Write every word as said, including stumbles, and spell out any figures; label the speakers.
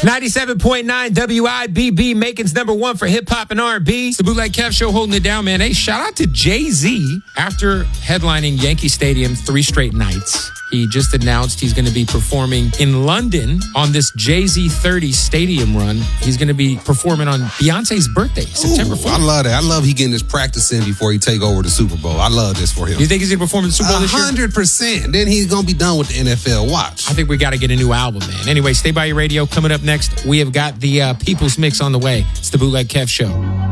Speaker 1: ninety-seven point nine W I B B, Macon's number one for hip hop and R and B.
Speaker 2: It's the Bootleg Kev Show holding it down, man. Hey, shout out to Jay-Z. After headlining Yankee Stadium three straight nights, he just announced he's going to be performing in London on this Jay-Z thirty stadium run. He's going to be performing on Beyonce's birthday, September fourth.
Speaker 3: I love that. I love he getting his practice in before he take over the Super Bowl. I love this for him.
Speaker 2: You think he's going to perform in the Super Bowl this year?
Speaker 3: one hundred percent. Then he's going to be done with the N F L. Watch.
Speaker 2: I think we got to get a new album, man. Anyway, stay by your radio. Coming up next, we have got the uh, People's Mix on the way. It's the Bootleg Kev Show.